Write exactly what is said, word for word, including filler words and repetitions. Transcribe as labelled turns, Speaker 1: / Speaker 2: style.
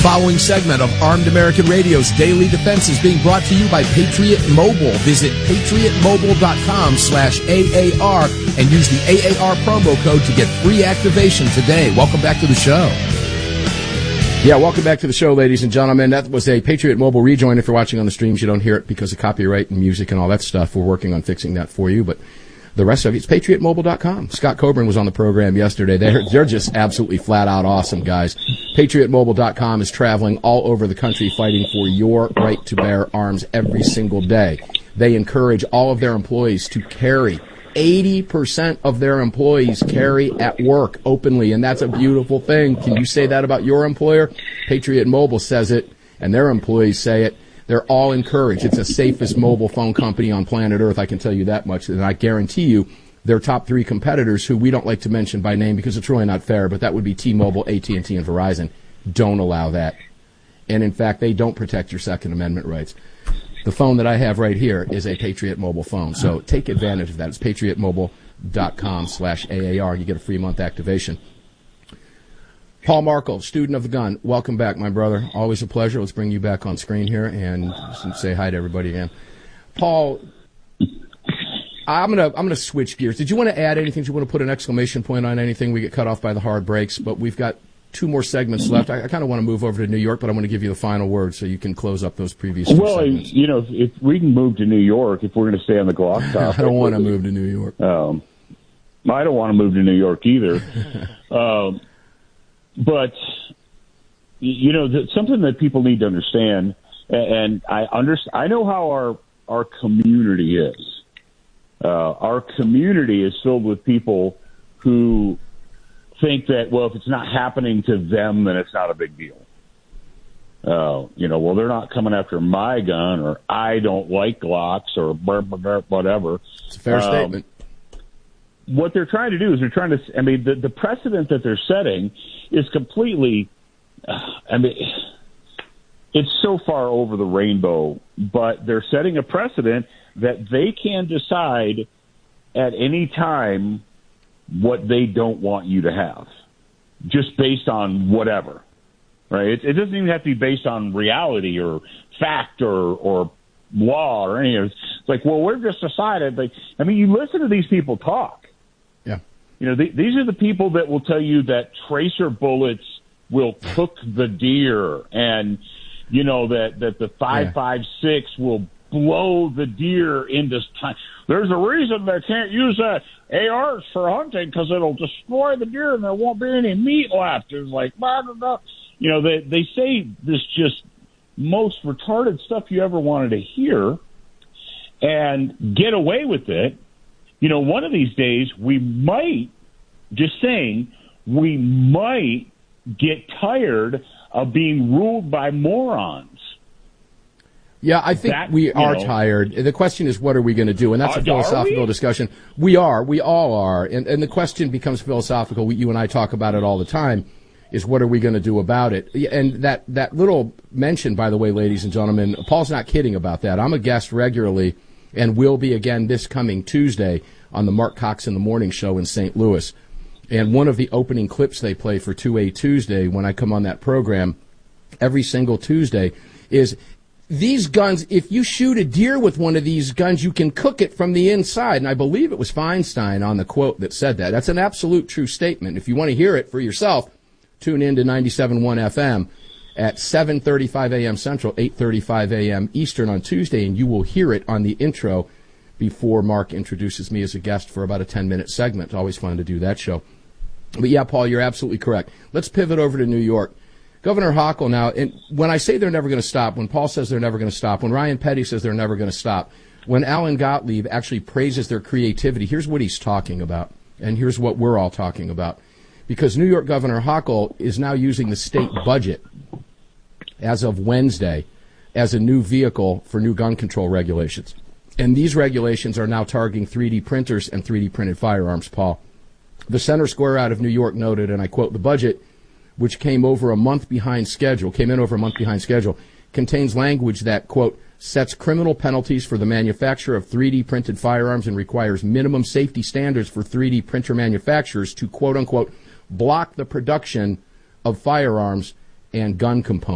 Speaker 1: following segment of Armed American Radio's Daily Defense is being brought to you by Patriot Mobile. Visit patriotmobile.com slash AAR and use the A A R promo code to get free activation today. Welcome back to the show. Yeah, welcome back to the show, ladies and gentlemen. That was a Patriot Mobile rejoin. If you're watching on the streams, you don't hear it because of copyright and music and all that stuff. We're working on fixing that for you, but the rest of it, it's patriot mobile dot com. Scott Coburn was on the program yesterday. They're, they're just absolutely flat out awesome, guys. patriot mobile dot com is traveling all over the country fighting for your right to bear arms every single day. They encourage all of their employees to carry. eighty percent of their employees carry at work openly, and that's a beautiful thing. Can you say that about your employer? Patriot Mobile says it, and their employees say it. They're all encouraged. It's the safest mobile phone company on planet Earth, I can tell you that much. And I guarantee you their top three competitors, who we don't like to mention by name because it's really not fair, but that would be T-Mobile, A T and T, and Verizon, don't allow that. And, in fact, they don't protect your Second Amendment rights. The phone that I have right here is a Patriot Mobile phone, so take advantage of that. It's patriotmobile.com slash AAR. You get a free month activation. Paul Markel, student of the gun, welcome back, my brother. Always a pleasure. Let's bring you back on screen here and say hi to everybody again. Paul, I'm gonna I'm gonna switch gears. Did you want to add anything? Did you want to put an exclamation point on anything? We get cut off by the hard breaks, but we've got two more segments left. I, I kind of want to move over to New York, but I want to give you the final word so you can close up those previous two
Speaker 2: well,
Speaker 1: segments.
Speaker 2: you know, if we can move to New York, if we're going to stay on the Glock topic.
Speaker 1: I don't want to move to New York.
Speaker 2: Um, I don't want to move to New York either. um, but, you know, that something that people need to understand, and I understand, I know how our, our community is. Uh, our community is filled with people who think that, well, if it's not happening to them, then it's not a big deal. Uh, you know, well, they're not coming after my gun, or I don't like Glocks, or whatever.
Speaker 1: It's a fair
Speaker 2: um,
Speaker 1: statement.
Speaker 2: What they're trying to do is they're trying to, I mean, the, the precedent that they're setting is completely, uh, I mean, it's so far over the rainbow, but they're setting a precedent that they can decide at any time what they don't want you to have, just based on whatever, right? It, it doesn't even have to be based on reality or fact or, or law or any of it. It's like, well, we're just decided. Like, I mean, you listen to these people talk.
Speaker 1: Yeah.
Speaker 2: You know, the, these are the people that will tell you that tracer bullets will cook the deer, and, you know, that, that the five five six yeah. will blow the deer into time. There's a reason they can't use that A Rs for hunting, because it'll destroy the deer and there won't be any meat left. It's like, blah, blah, blah. You know, they, they say this just most retarded stuff you ever wanted to hear and get away with it. You know, one of these days we might, just saying, we might get tired of being ruled by morons.
Speaker 1: Yeah, I think
Speaker 2: that,
Speaker 1: we are
Speaker 2: know,
Speaker 1: tired. The question is, what are we going to do? And that's
Speaker 2: are,
Speaker 1: a philosophical
Speaker 2: we?
Speaker 1: discussion. We are. We all are. And, and the question becomes philosophical. We, you and I talk about it all the time, is what are we going to do about it? And that, that little mention, by the way, ladies and gentlemen, Paul's not kidding about that. I'm a guest regularly and will be again this coming Tuesday on the Mark Cox in the Morning show in Saint Louis. And one of the opening clips they play for two A Tuesday when I come on that program every single Tuesday is, these guns, if you shoot a deer with one of these guns, you can cook it from the inside. And I believe it was Feinstein on the quote that said that. That's an absolute true statement. If you want to hear it for yourself, tune in to ninety-seven point one F M at seven thirty-five a.m. Central, eight thirty-five a.m. Eastern on Tuesday, and you will hear it on the intro before Mark introduces me as a guest for about a ten-minute segment. It's always fun to do that show. But, yeah, Paul, you're absolutely correct. Let's pivot over to New York. Governor Hochul now, and when I say they're never going to stop, when Paul says they're never going to stop, when Ryan Petty says they're never going to stop, when Alan Gottlieb actually praises their creativity, here's what he's talking about, and here's what we're all talking about. Because New York Governor Hochul is now using the state budget as of Wednesday as a new vehicle for new gun control regulations. And these regulations are now targeting three D printers and three D printed firearms, Paul. The Center Square out of New York noted, and I quote, the budget, which came over a month behind schedule, came in over a month behind schedule, contains language that, quote, sets criminal penalties for the manufacture of three D printed firearms and requires minimum safety standards for three D printer manufacturers to, quote unquote, block the production of firearms and gun components.